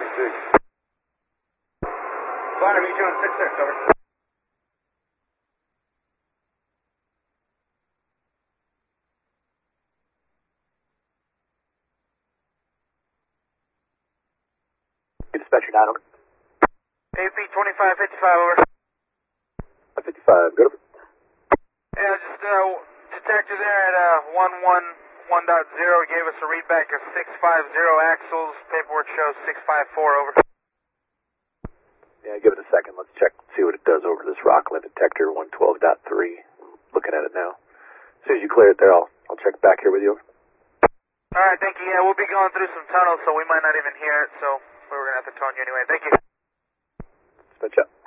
6. Fire, meet you on 6-6, over. Dispatcher 9, over. AP 2555, over. 55, good. Yeah, just detector there at 111.0 gave us a readback of 650 axles. Paperwork shows 654, over. Yeah, give it a second. Let's check, see what it does over this Rockland detector 112.3. Looking at it now. As soon as you clear it there, I'll check back here with you. All right, thank you. Yeah, we'll be going through some tunnels, so we might not even hear it, so we're going to have to tone you anyway. Thank you. Dispatch up.